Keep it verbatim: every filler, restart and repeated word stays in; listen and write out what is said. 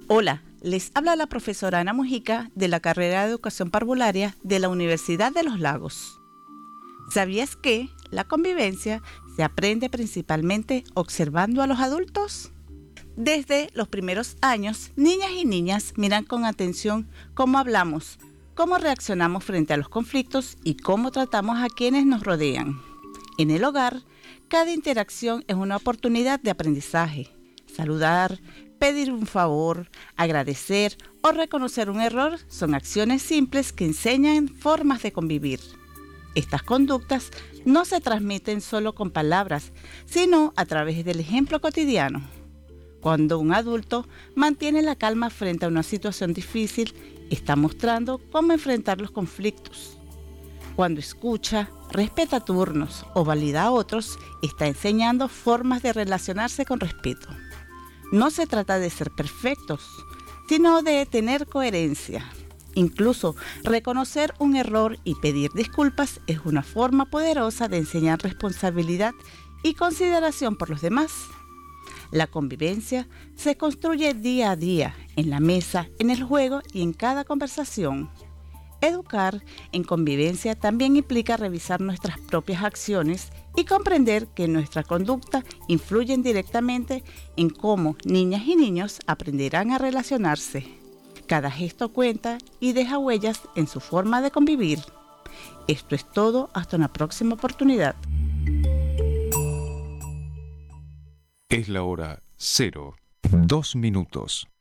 Hola, les habla la profesora Ana Mujica de la carrera de Educación Parvularia de la Universidad de los Lagos. ¿Sabías que la convivencia se aprende principalmente observando a los adultos? Desde los primeros años, niñas y niñas miran con atención cómo hablamos, cómo reaccionamos frente a los conflictos y cómo tratamos a quienes nos rodean. En el hogar, cada interacción es una oportunidad de aprendizaje. Saludar, pedir un favor, agradecer o reconocer un error son acciones simples que enseñan formas de convivir. Estas conductas no se transmiten solo con palabras, sino a través del ejemplo cotidiano. Cuando un adulto mantiene la calma frente a una situación difícil, está mostrando cómo enfrentar los conflictos. Cuando escucha, respeta turnos o valida a otros, está enseñando formas de relacionarse con respeto. No se trata de ser perfectos, sino de tener coherencia. Incluso reconocer un error y pedir disculpas es una forma poderosa de enseñar responsabilidad y consideración por los demás. La convivencia se construye día a día, en la mesa, en el juego y en cada conversación. Educar en convivencia también implica revisar nuestras propias acciones y comprender que nuestra conducta influye directamente en cómo niñas y niños aprenderán a relacionarse. Cada gesto cuenta y deja huellas en su forma de convivir. Esto es todo, hasta una próxima oportunidad. Es la hora cero, dos minutos.